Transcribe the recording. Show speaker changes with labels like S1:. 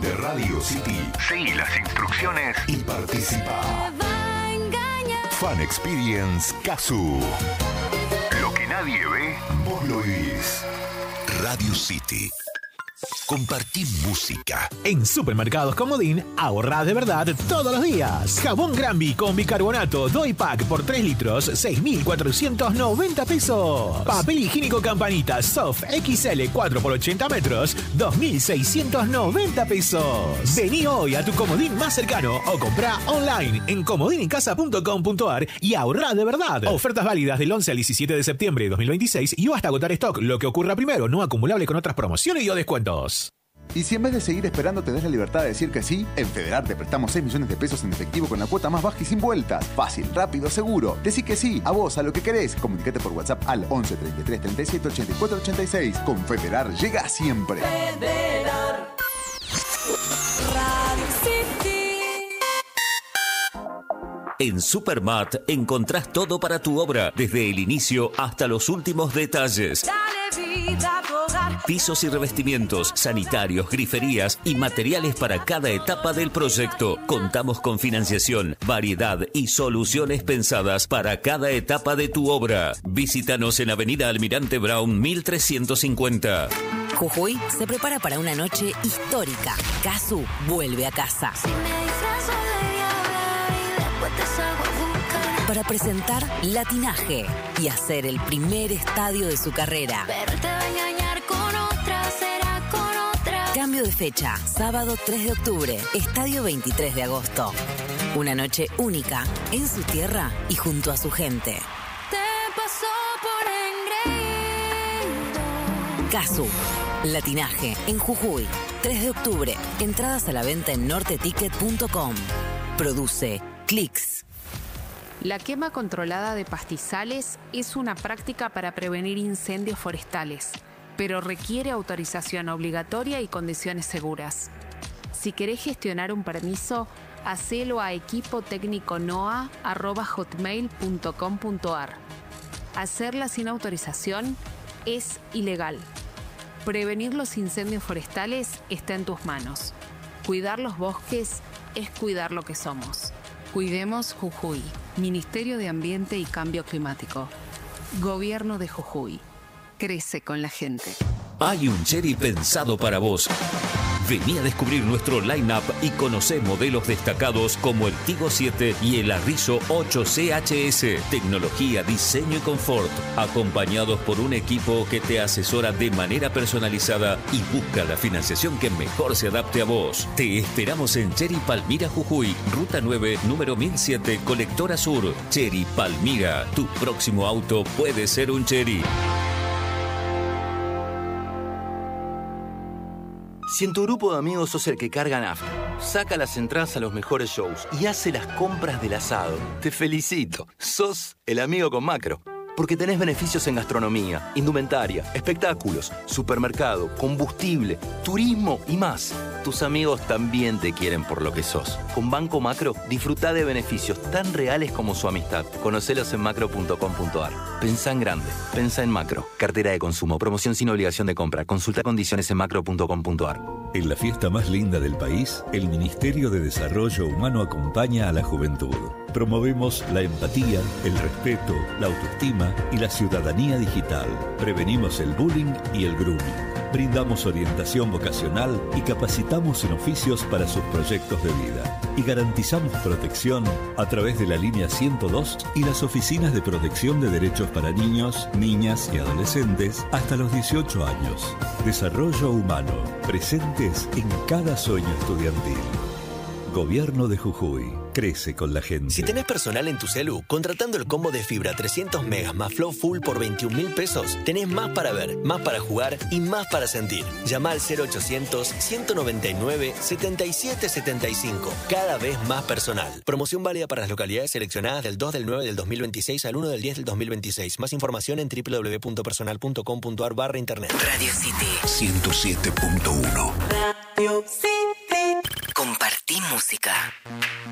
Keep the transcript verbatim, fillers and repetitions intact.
S1: de Radio City. Seguí las instrucciones y participa. Fan Experience Casu. Lo que nadie ve, vos lo vivís. Radio City. Compartí música.
S2: En Supermercados Comodín, ahorrá de verdad todos los días. Jabón Granby con bicarbonato Doy Pack por tres litros, seis mil cuatrocientos noventa pesos. Papel higiénico Campanita Soft X L cuatro por ochenta metros, dos mil seiscientos noventa pesos. Vení hoy a tu Comodín más cercano o comprá online en comodinencasa punto com punto ar y ahorrá de verdad. Ofertas válidas del once al diecisiete de septiembre de dos mil veintiséis y o hasta agotar stock. Lo que ocurra primero, no acumulable con otras promociones y o descuentos.
S3: ¿Y si en vez de seguir esperando te das la libertad de decir que sí? En Federar te prestamos seis millones de pesos en efectivo con la cuota más baja y sin vueltas. Fácil, rápido, seguro. Decí que sí, a vos, a lo que querés. Comunicate por WhatsApp al once treinta y tres treinta y siete ochenta y cuatro ochenta y seis. Con Federar llega siempre.
S4: Federar. Radio City.
S5: En Supermart encontrás todo para tu obra, desde el inicio hasta los últimos detalles.
S4: Dale vida a tu hogar.
S5: Pisos y revestimientos, sanitarios, griferías y materiales para cada etapa del proyecto. Contamos con financiación, variedad y soluciones pensadas para cada etapa de tu obra. Visítanos en Avenida Almirante Brown mil trescientos cincuenta.
S6: Jujuy se prepara para una noche histórica. Casu vuelve a casa.
S4: Si me disfrazo de diabla y después te salgo a buscar.
S6: Para presentar Latinaje y hacer el primer estadio de su carrera.
S4: Pero él te va a engañar con otra, será con otra.
S6: Cambio de fecha, sábado tres de octubre, estadio veintitrés de agosto. Una noche única en su tierra y junto a su gente.
S4: Te pasó por engreído.
S6: Casu, Latinaje en Jujuy, tres de octubre. Entradas a la venta en norte ticket punto com. Produce Clicks.
S7: La quema controlada de pastizales es una práctica para prevenir incendios forestales, pero requiere autorización obligatoria y condiciones seguras. Si querés gestionar un permiso, hacelo a equipo técnico noa arroba hotmail punto com punto ar. Hacerla sin autorización es ilegal. Prevenir los incendios forestales está en tus manos. Cuidar los bosques es cuidar lo que somos. Cuidemos Jujuy. Ministerio de Ambiente y Cambio Climático. Gobierno de Jujuy. Crece con la gente.
S5: Hay un Chery pensado para vos. Vení a descubrir nuestro line-up y conocé modelos destacados como el Tigo siete y el Arrizo ocho C H S. Tecnología, diseño y confort, acompañados por un equipo que te asesora de manera personalizada y busca la financiación que mejor se adapte a vos. Te esperamos en Chery Palmira, Jujuy, Ruta nueve, número mil siete, Colectora Sur. Chery Palmira, tu próximo auto puede ser un Chery.
S8: Si en tu grupo de amigos sos el que carga nafta, saca las entradas a los mejores shows y hace las compras del asado, te felicito. Sos el amigo con Macro. Porque tenés beneficios en gastronomía, indumentaria, espectáculos, supermercado, combustible, turismo y más. Tus amigos también te quieren por lo que sos. Con Banco Macro, disfrutá de beneficios tan reales como su amistad. Conocelos en macro punto com punto ar. Pensá en grande. Pensá en Macro. Cartera de consumo. Promoción sin obligación de compra. Consulta condiciones en macro punto com punto ar.
S9: En la fiesta más linda del país, el Ministerio de Desarrollo Humano acompaña a la juventud. Promovemos la empatía, el respeto, la autoestima y la ciudadanía digital. Prevenimos el bullying y el grooming. Brindamos orientación vocacional y capacitamos en oficios para sus proyectos de vida. Y garantizamos protección a través de la línea ciento dos y las oficinas de protección de derechos para niños, niñas y adolescentes hasta los dieciocho años. Desarrollo humano, presentes en cada sueño estudiantil. Gobierno de Jujuy. Crece con la gente.
S10: Si tenés personal en tu celu, contratando el combo de fibra trescientos megas más Flow Full por veintiún mil pesos, tenés más para ver, más para jugar y más para sentir. Llama al cero ochocientos, ciento noventa y nueve, setenta y siete setenta y cinco. Cada vez más personal. Promoción válida para las localidades seleccionadas del dos del nueve del dos mil veintiséis al uno del diez del dos mil veintiséis. Más información en doble u doble u doble u punto personal punto com punto ar barra internet.
S6: Radio City
S1: ciento siete punto uno.
S6: Radio City. Compartí música.